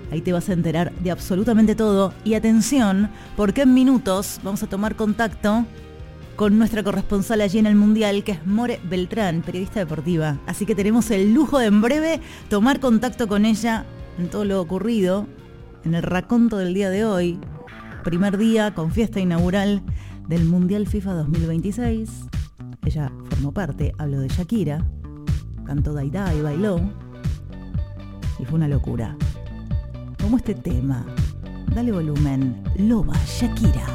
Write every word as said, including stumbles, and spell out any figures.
Ahí te vas a enterar de absolutamente todo. Y atención, porque en minutos vamos a tomar contacto con nuestra corresponsal allí en el Mundial, que es More Beltrán, periodista deportiva. Así que tenemos el lujo de en breve tomar contacto con ella en todo lo ocurrido en el raconto del día de hoy. Primer día con fiesta inaugural del Mundial FIFA dos mil veintiséis. Ella formó parte, hablo de Shakira, cantó Daidá y bailó. Y fue una locura. Como este tema. Dale volumen. Loba, Shakira.